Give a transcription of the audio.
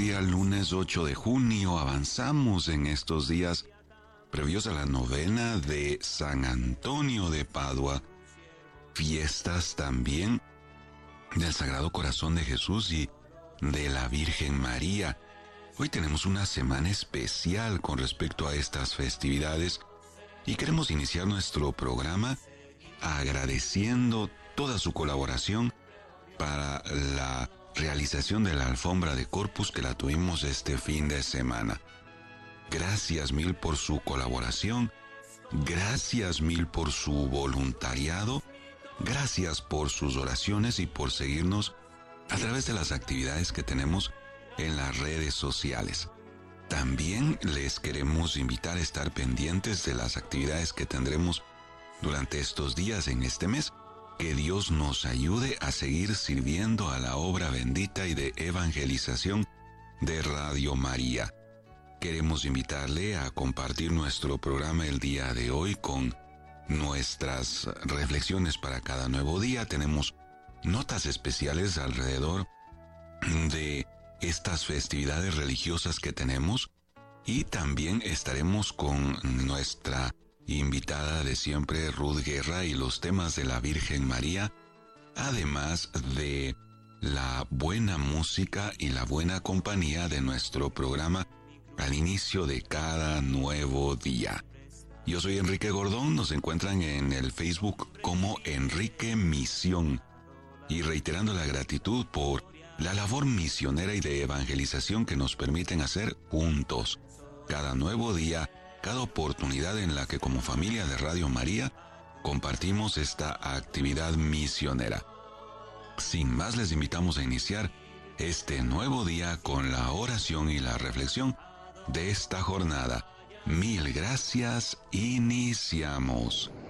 día lunes 8 de junio. Avanzamos en estos días previos a la novena de San Antonio de Padua. Fiestas también del Sagrado Corazón de Jesús y de la Virgen María. Hoy tenemos una semana especial con respecto a estas festividades y queremos iniciar nuestro programa agradeciendo toda su colaboración para la realización de la alfombra de Corpus que la tuvimos este fin de semana. Gracias mil por su colaboración, gracias mil por su voluntariado, gracias por sus oraciones y por seguirnos a través de las actividades que tenemos en las redes sociales. También les queremos invitar a estar pendientes de las actividades que tendremos durante estos días en este mes. Que Dios nos ayude a seguir sirviendo a la obra bendita y de evangelización de Radio María. Queremos invitarle a compartir nuestro programa el día de hoy con nuestras reflexiones para cada nuevo día. Tenemos notas especiales alrededor de estas festividades religiosas que tenemos y también estaremos con nuestra invitada de siempre, Ruth Guerra, y los temas de la Virgen María, además de la buena música y la buena compañía de nuestro programa al inicio de cada nuevo día. Yo soy Enrique Gordón, nos encuentran en el Facebook como Enrique Misión, y reiterando la gratitud por la labor misionera y de evangelización que nos permiten hacer juntos cada nuevo día, cada oportunidad en la que como familia de Radio María compartimos esta actividad misionera. Sin más, les invitamos a iniciar este nuevo día con la oración y la reflexión de esta jornada. Mil gracias, iniciamos.